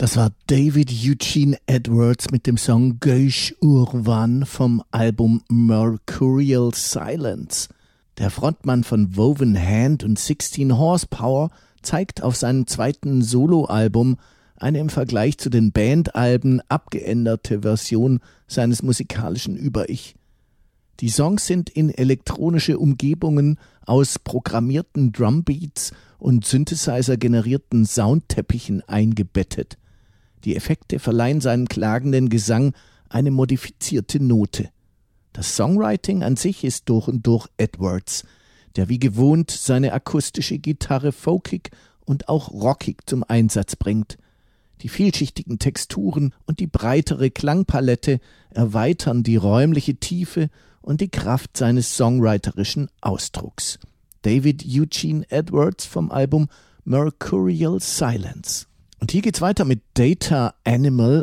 Das war David Eugene Edwards mit dem Song Gauche Urvan vom Album Mercurial Silence. Der Frontmann von Woven Hand und 16 Horsepower zeigt auf seinem zweiten Soloalbum eine im Vergleich zu den Bandalben abgeänderte Version seines musikalischen Über-Ich. Die Songs sind in elektronische Umgebungen aus programmierten Drumbeats und Synthesizer-generierten Soundteppichen eingebettet. Die Effekte verleihen seinem klagenden Gesang eine modifizierte Note. Das Songwriting an sich ist durch und durch Edwards, der wie gewohnt seine akustische Gitarre folkig und auch rockig zum Einsatz bringt. Die vielschichtigen Texturen und die breitere Klangpalette erweitern die räumliche Tiefe und die Kraft seines songwriterischen Ausdrucks. David Eugene Edwards vom Album Mercurial Silence. Und hier geht's weiter mit Data Animal